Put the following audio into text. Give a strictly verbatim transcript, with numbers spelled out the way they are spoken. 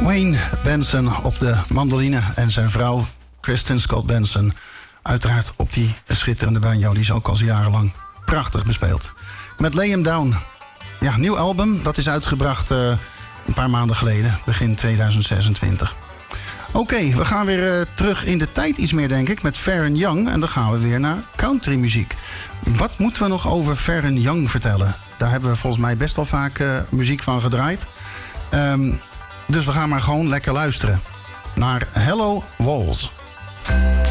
Wayne Benson op de mandoline en zijn vrouw Kristen Scott Benson uiteraard op die schitterende banjo die ze ook al jarenlang prachtig bespeelt. Met Lay 'Em Down. Ja, nieuw album, dat is uitgebracht uh, een paar maanden geleden, begin tweeduizend zesentwintig. Oké, okay, we gaan weer uh, terug in de tijd iets meer, denk ik, met Faron Young. En dan gaan we weer naar countrymuziek. Wat moeten we nog over Faron Young vertellen? Daar hebben we volgens mij best wel vaak uh, muziek van gedraaid. Um, dus we gaan maar gewoon lekker luisteren naar Hello Walls.